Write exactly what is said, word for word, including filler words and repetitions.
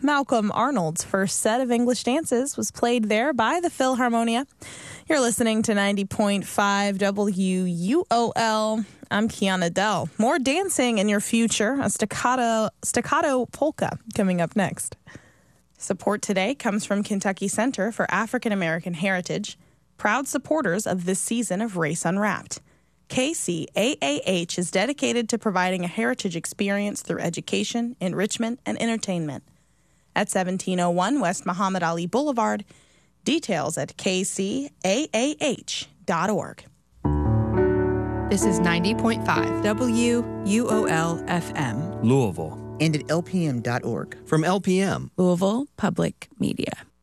Malcolm Arnold's first set of English dances was played there by the Philharmonia. You're listening to ninety point five W U O L. I'm Kiana Dell. More dancing in your future, a staccato, staccato polka coming up next. Support today comes from Kentucky Center for African American Heritage, proud supporters of this season of Race Unwrapped. K C A A H is dedicated to providing a heritage experience through education, enrichment, and entertainment. At seventeen oh one West Muhammad Ali Boulevard, details at k c a a h dot org. This is ninety point five W U O L F M. Louisville. And at L P M dot org. From L P M. Louisville Public Media.